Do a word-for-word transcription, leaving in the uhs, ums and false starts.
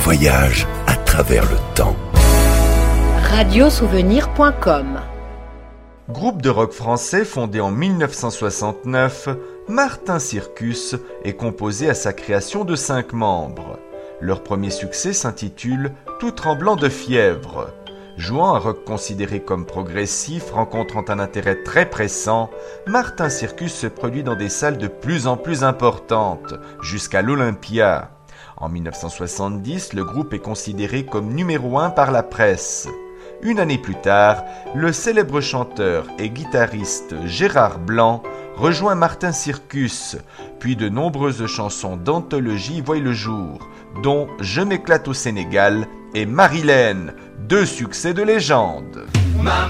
voyage à travers le temps. radio souvenir point com. Groupe de rock français fondé en mille neuf cent soixante-neuf, Martin Circus est composé à sa création de cinq membres. Leur premier succès s'intitule « Tout tremblant de fièvre ». Jouant un rock considéré comme progressif, rencontrant un intérêt très pressant, Martin Circus se produit dans des salles de plus en plus importantes, jusqu'à l'Olympia. En mille neuf cent soixante-dix, le groupe est considéré comme numéro un par la presse. Une année plus tard, le célèbre chanteur et guitariste Gérard Blanc rejoint Martin Circus, puis de nombreuses chansons d'anthologie voient le jour, dont « Je m'éclate au Sénégal » et « Marilène », deux succès de légende.